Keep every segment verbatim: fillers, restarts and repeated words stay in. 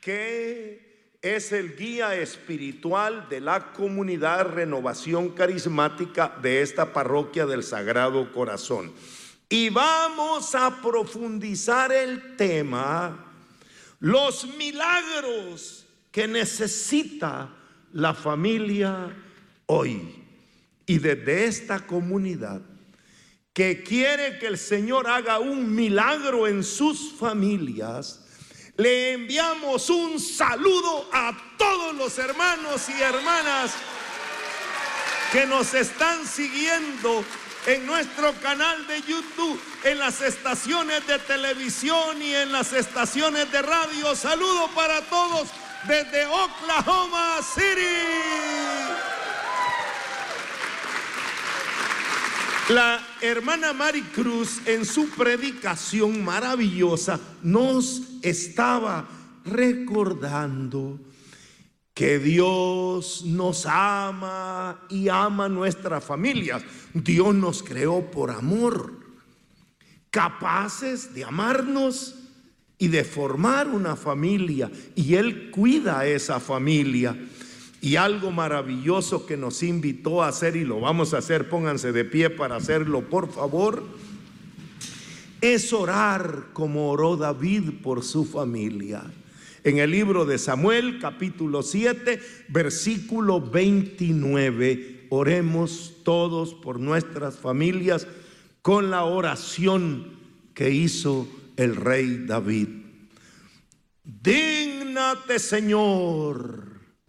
que es el guía espiritual de la comunidad Renovación Carismática de esta parroquia del Sagrado Corazón. Y vamos a profundizar el tema: los milagros que necesita la familia hoy. Y desde esta comunidad que quiere que el Señor haga un milagro en sus familias, le enviamos un saludo a todos los hermanos y hermanas que nos están siguiendo en nuestro canal de YouTube, en las estaciones de televisión y en las estaciones de radio. Saludo para todos desde Oklahoma City. La hermana Mari Cruz, en su predicación maravillosa, nos estaba recordando que Dios nos ama y ama nuestras familias. Dios nos creó por amor, capaces de amarnos y de formar una familia, y Él cuida a esa familia. Y algo maravilloso que nos invitó a hacer, y lo vamos a hacer, pónganse de pie para hacerlo por favor, es orar como oró David por su familia. En el libro de Samuel, capítulo siete, versículo veintinueve, oremos todos por nuestras familias con la oración que hizo el rey David. Dígnate, Señor,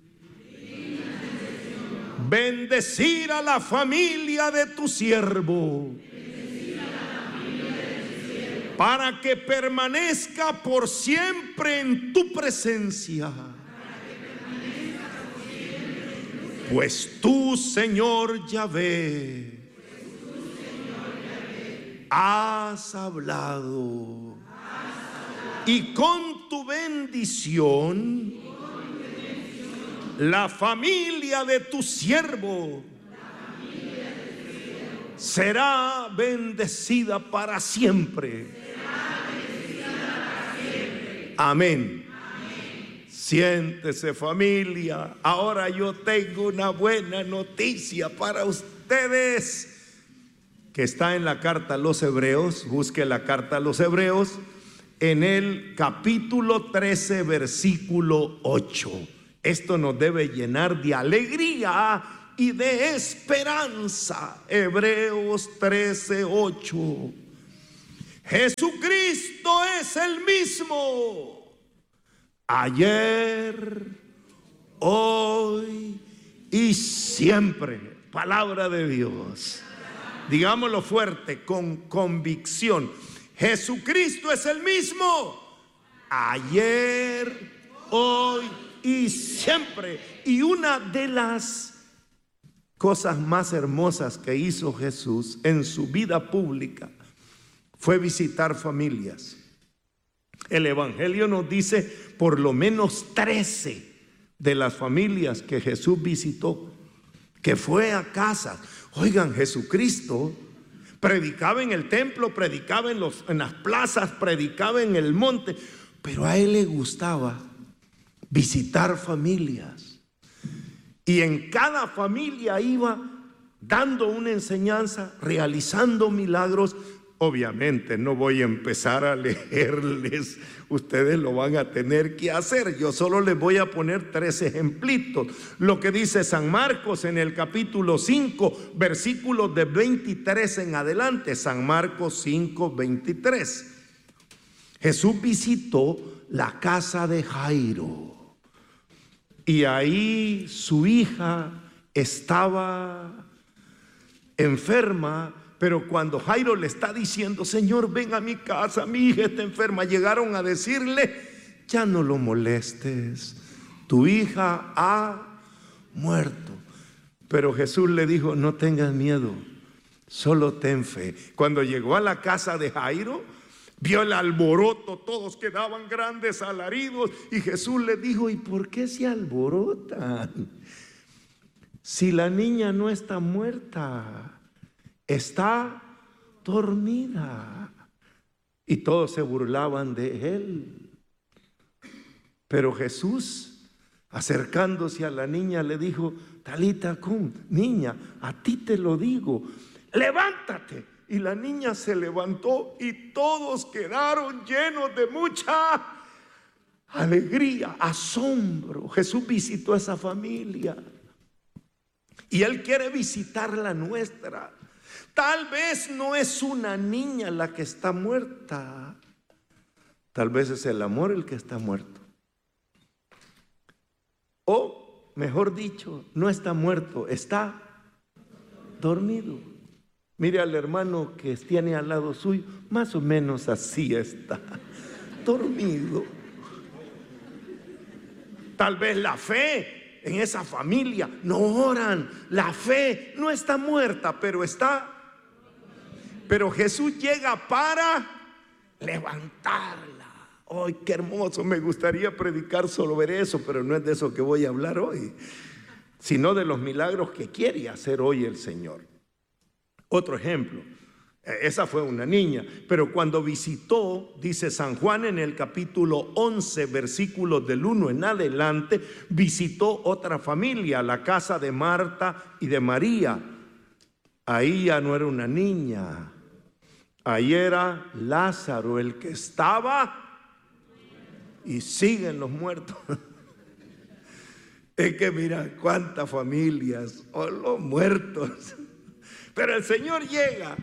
bendecir a la familia de tu siervo, para que permanezca por siempre en tu presencia. Pues tú, Señor Yahvé, has hablado, y con tu bendición la familia de tu siervo será bendecida para siempre. Amén. Siéntese, familia. Ahora yo tengo una buena noticia para ustedes, que está en la carta a los Hebreos. Busque la carta a los Hebreos en el capítulo trece, versículo ocho. Esto nos debe llenar de alegría y de esperanza. Hebreos trece, ocho. Jesucristo es el mismo ayer, hoy y siempre. Palabra de Dios. Digámoslo fuerte, con convicción. Jesucristo es el mismo ayer, hoy y siempre. Y una de las cosas más hermosas que hizo Jesús en su vida pública fue visitar familias. El Evangelio nos dice por lo menos trece de las familias que Jesús visitó, que fue a casa. Oigan, Jesucristo predicaba en el templo, predicaba en, los, en las plazas, predicaba en el monte, pero a Él le gustaba visitar familias. Y en cada familia iba dando una enseñanza, realizando milagros. Obviamente no voy a empezar a leerles, ustedes lo van a tener que hacer. Yo solo les voy a poner tres ejemplitos. Lo que dice San Marcos en el capítulo cinco, versículos de veintitrés en adelante. San Marcos cinco, veintitrés. Jesús visitó la casa de Jairo, y ahí su hija estaba enferma. Pero cuando Jairo le está diciendo: Señor, ven a mi casa, mi hija está enferma, llegaron a decirle: ya no lo molestes, tu hija ha muerto. Pero Jesús le dijo: no tengas miedo, solo ten fe. Cuando llegó a la casa de Jairo, vio el alboroto, todos quedaban grandes alaridos, y Jesús le dijo: ¿y por qué se alborotan? Si la niña no está muerta, está dormida. Y todos se burlaban de él. Pero Jesús, acercándose a la niña, le dijo: Talita cum, niña, a ti te lo digo, levántate. Y la niña se levantó y todos quedaron llenos de mucha alegría, asombro. Jesús visitó a esa familia y Él quiere visitar la nuestra. Tal vez no es una niña la que está muerta, tal vez es el amor el que está muerto. O mejor dicho, no está muerto, está dormido. Mire al hermano que tiene al lado suyo, más o menos así está, dormido. Tal vez la fe en esa familia no oran, la fe no está muerta, pero está. Pero Jesús llega para levantarla. ¡Ay, qué hermoso! Me gustaría predicar sobre eso, pero no es de eso que voy a hablar hoy, sino de los milagros que quiere hacer hoy el Señor. Otro ejemplo, esa fue una niña, pero cuando visitó, dice San Juan en el capítulo once, versículos del uno en adelante, visitó otra familia, la casa de Marta y de María. Ahí ya no era una niña, ahí era Lázaro, el que estaba y siguen los muertos. Es que mira cuántas familias, o los muertos. Pero el Señor llega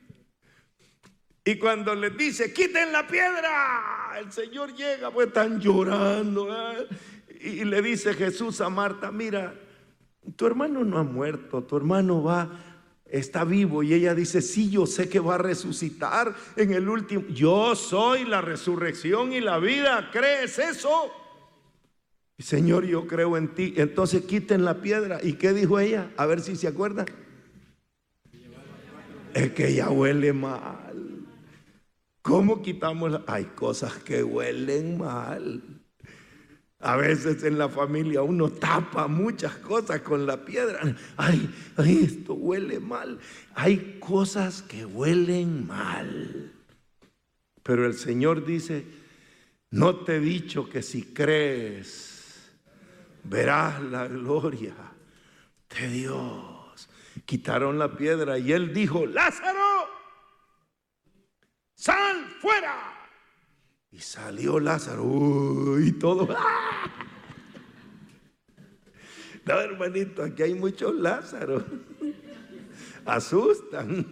y cuando les dice: quiten la piedra, el Señor llega, pues están llorando, ¿eh? Y le dice Jesús a Marta: mira, tu hermano no ha muerto, tu hermano va, está vivo. Y ella dice: sí, yo sé que va a resucitar en el último. Yo soy la resurrección y la vida, ¿crees eso? Y Señor, yo creo en ti. Entonces quiten la piedra. ¿Y qué dijo ella? A ver si se acuerdan. Es que ya huele mal. ¿Cómo quitamos la? Hay cosas que huelen mal. A veces en la familia uno tapa muchas cosas con la piedra. Ay, ay, esto huele mal. Hay cosas que huelen mal. Pero el Señor dice: no te he dicho que si crees verás la gloria de Dios. Quitaron la piedra y Él dijo: Lázaro, sal fuera. Y salió Lázaro. Uy, y todo. ¡Ah! No, hermanito, aquí hay muchos Lázaros. Asustan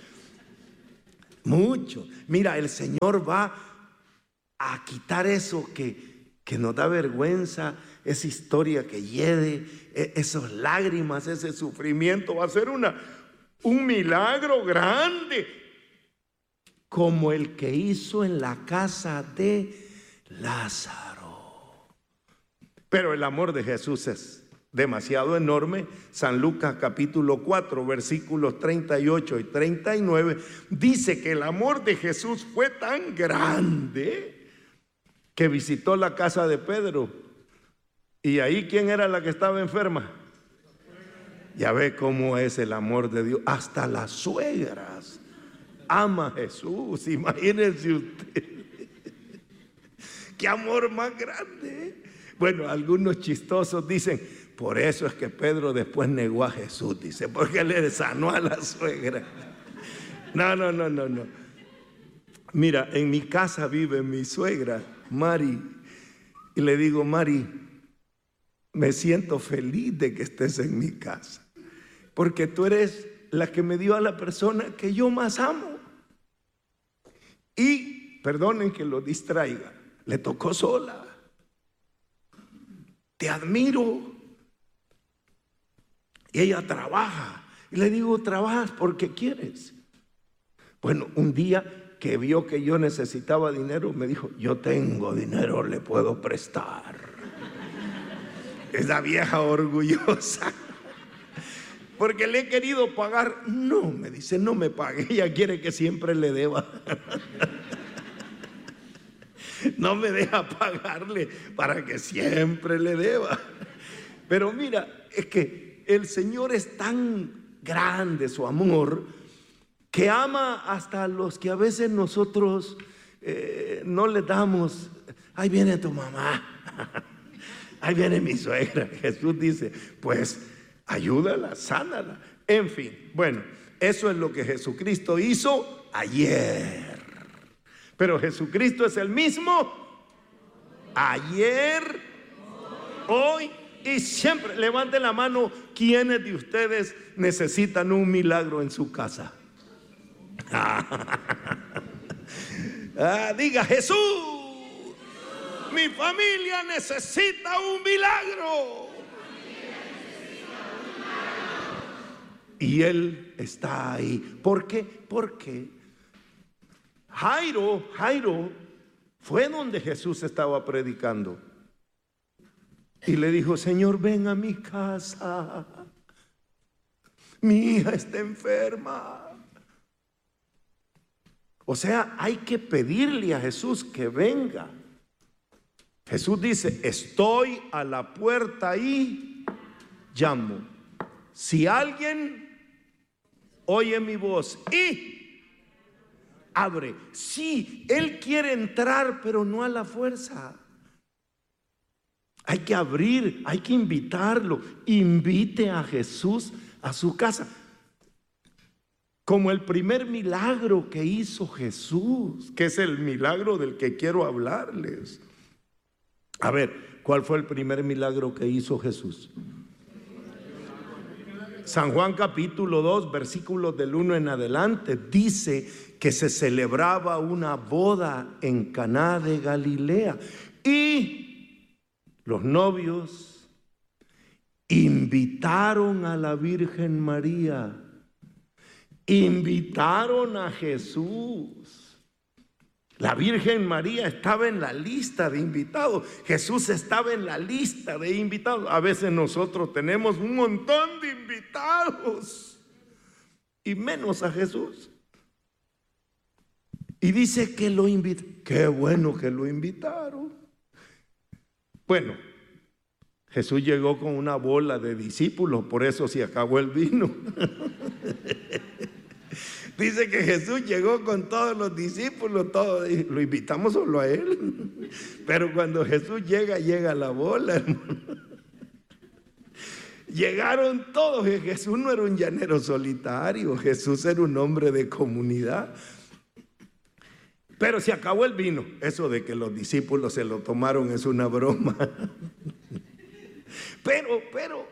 mucho. Mira, el Señor va a quitar eso que, que nos da vergüenza, esa historia que hiede, esas lágrimas, ese sufrimiento. Va a ser una, un milagro grande, como el que hizo en la casa de Lázaro. Pero el amor de Jesús es demasiado enorme. San Lucas capítulo cuatro, versículos treinta y ocho y treinta y nueve, dice que el amor de Jesús fue tan grande que visitó la casa de Pedro. Y ahí, ¿quién era la que estaba enferma? Ya ve cómo es el amor de Dios. Hasta las suegras ama a Jesús. Imagínense usted. Qué amor más grande. Bueno, algunos chistosos dicen: por eso es que Pedro después negó a Jesús, dice, porque le sanó a la suegra. No, no, no, no, no. Mira, en mi casa vive mi suegra, Mari, y le digo: Mari, me siento feliz de que estés en mi casa, porque tú eres la que me dio a la persona que yo más amo. Y, perdonen que lo distraiga, le tocó sola. Te admiro. Y ella trabaja. Y le digo: ¿trabajas porque quieres? Bueno, un día que vio que yo necesitaba dinero, me dijo: yo tengo dinero, le puedo prestar. Esa vieja orgullosa. Porque le he querido pagar. No, me dice, no me pague. Ella quiere que siempre le deba. No me deja pagarle para que siempre le deba. Pero mira, es que el Señor es tan grande su amor, que ama hasta a los que a veces nosotros eh, no le damos. Ahí viene tu mamá. Ahí viene mi suegra. Jesús dice, pues ayúdala, sánala. En fin, bueno, eso es lo que Jesucristo hizo ayer. Pero Jesucristo es el mismo ayer, hoy y siempre. Levanten la mano quienes de ustedes necesitan un milagro en su casa. Ah, diga Jesús, mi familia necesita un milagro. Y Él está ahí. ¿Por qué? Porque Jairo, Jairo fue donde Jesús estaba predicando. Y le dijo, Señor, ven a mi casa. Mi hija está enferma. O sea, hay que pedirle a Jesús que venga. Jesús dice, estoy a la puerta y llamo. Si alguien oye mi voz y abre. Sí, Él quiere entrar, pero no a la fuerza. Hay que abrir, hay que invitarlo. Invite a Jesús a su casa. Como el primer milagro que hizo Jesús, que es el milagro del que quiero hablarles. A ver, ¿cuál fue el primer milagro que hizo Jesús? San Juan capítulo dos, versículos del uno en adelante, dice que se celebraba una boda en Caná de Galilea y los novios invitaron a la Virgen María, invitaron a Jesús. La Virgen María estaba en la lista de invitados. Jesús estaba en la lista de invitados. A veces nosotros tenemos un montón de invitados y menos a Jesús. Y dice que lo invitó. Qué bueno que lo invitaron. Bueno, Jesús llegó con una bola de discípulos, por eso se acabó el vino. Dice que Jesús llegó con todos los discípulos, todos, lo invitamos solo a Él. Pero cuando Jesús llega, llega la bola, hermano. Llegaron todos. Jesús no era un llanero solitario, Jesús era un hombre de comunidad. Pero se acabó el vino. Eso de que los discípulos se lo tomaron es una broma. Pero, pero,